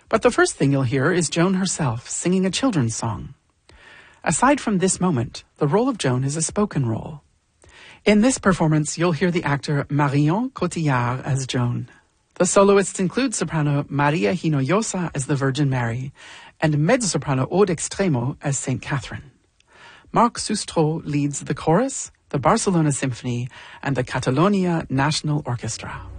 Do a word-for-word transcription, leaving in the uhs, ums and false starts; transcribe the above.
But the first thing you'll hear is Joan herself singing a children's song. Aside from this moment, the role of Joan is a spoken role. In this performance, you'll hear the actor Marion Cotillard as Joan. The soloists include soprano Maria Hinojosa as the Virgin Mary and mezzo-soprano Aude Extremo as Saint Catherine. Marc Sustro leads the chorus, the Barcelona Symphony, and the Catalonia National Orchestra.